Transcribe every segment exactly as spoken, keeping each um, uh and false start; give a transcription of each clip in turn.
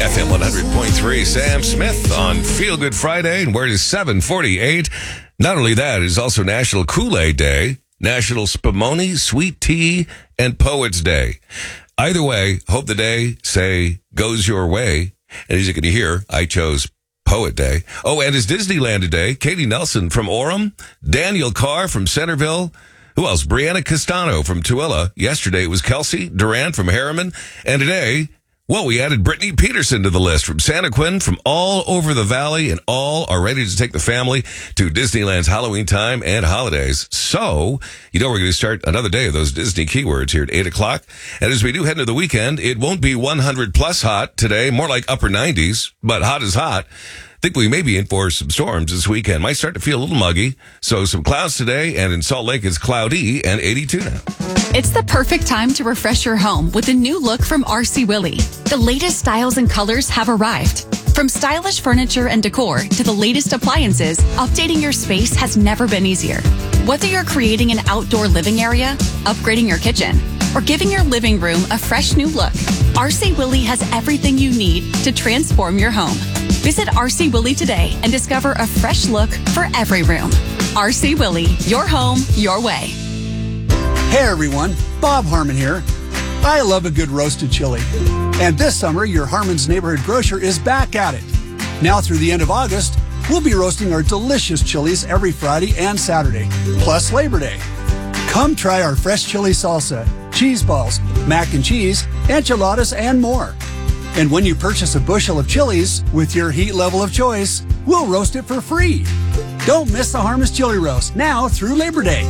F M one hundred point three, Sam Smith on Feel Good Friday, and we're at seven forty-eight. Not only that, it is also National Kool-Aid Day, National Spumoni Sweet Tea, and Poets Day. Either way, hope the day, say, goes your way. And as you can hear, I chose Poet Day. Oh, and it's Disneyland today. Katie Nelson from Orem, Daniel Carr from Centerville. Who else? Brianna Castano from Tooele. Yesterday it was Kelsey Durant from Harriman. And today, well, we added Brittany Peterson to the list from Santaquin, from all over the valley, and all are ready to take the family to Disneyland's Halloween time and holidays. So, you know, we're going to start another day of those Disney keywords here at eight o'clock. And as we do head into the weekend, it won't be one hundred plus hot today, more like upper nineties, but hot is hot. I think we may be in for some storms this weekend. Might start to feel a little muggy. So some clouds today, and in Salt Lake it's cloudy and eighty-two now. It's the perfect time to refresh your home with a new look from R C Willey. The latest styles and colors have arrived. From stylish furniture and decor to the latest appliances, updating your space has never been easier. Whether you're creating an outdoor living area, upgrading your kitchen, or giving your living room a fresh new look, R C Willey has everything you need to transform your home. Visit R C Willey today and discover a fresh look for every room. R C Willey, your home, your way. Hey everyone, Bob Harmon here. I love a good roasted chili. And this summer, your Harmon's Neighborhood Grocer is back at it. Now through the end of August, we'll be roasting our delicious chilies every Friday and Saturday, plus Labor Day. Come try our fresh chili salsa, cheese balls, mac and cheese, enchiladas, and more. And when you purchase a bushel of chilies with your heat level of choice, we'll roast it for free. Don't miss the Harmon's Chili Roast now through Labor Day.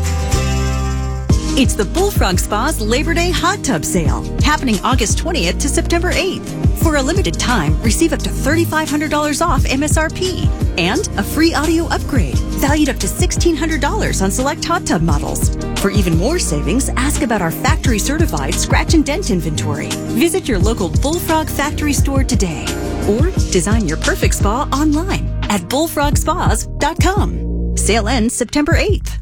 It's the Bullfrog Spa's Labor Day Hot Tub Sale, happening August twentieth to September eighth. For a limited time, receive up to three thousand five hundred dollars off M S R P and a free audio upgrade valued up to one thousand six hundred dollars on select hot tub models. For even more savings, ask about our factory-certified scratch and dent inventory. Visit your local Bullfrog factory store today or design your perfect spa online at bullfrog spas dot com. Sale ends September eighth.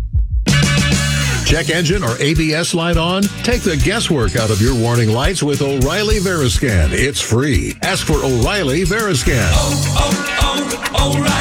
Check engine or A B S light on? Take the guesswork out of your warning lights with O'Reilly Veriscan. It's free. Ask for O'Reilly Veriscan. Oh,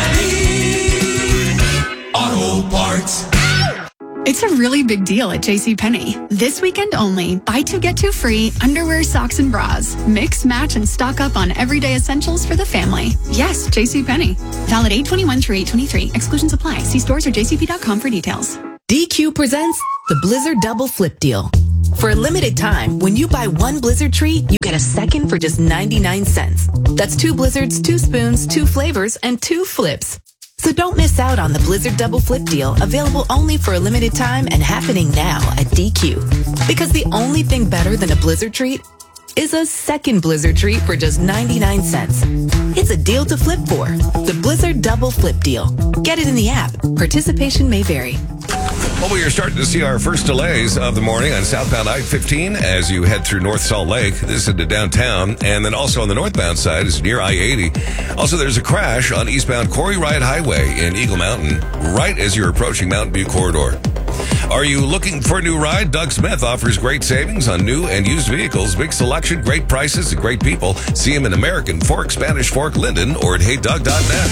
oh, oh, O'Reilly Auto Parts. It's a really big deal at JCPenney. This weekend only, buy two, get two free, underwear, socks, and bras. Mix, match, and stock up on everyday essentials for the family. Yes, JCPenney. Valid eight twenty-one through eight twenty-three. Exclusions apply. See stores or j c p dot com for details. D Q presents the Blizzard Double Flip Deal. For a limited time, when you buy one Blizzard treat, you get a second for just ninety-nine cents. That's two Blizzards, two spoons, two flavors, and two flips. So don't miss out on the Blizzard Double Flip Deal, available only for a limited time and happening now at D Q. Because the only thing better than a Blizzard treat is a second Blizzard treat for just ninety-nine cents. It's a deal to flip for. The Blizzard Double Flip Deal. Get it in the app. Participation may vary. Well, we are starting to see our first delays of the morning on southbound I fifteen as you head through North Salt Lake. This is into downtown. And then also on the northbound side is near I eighty. Also, there's a crash on eastbound Quarry Ride Highway in Eagle Mountain right as you're approaching Mountain View Corridor. Are you looking for a new ride? Doug Smith offers great savings on new and used vehicles, big selection, great prices, and great people. See him in American Fork, Spanish Fork, Linden, or at hey doug dot net.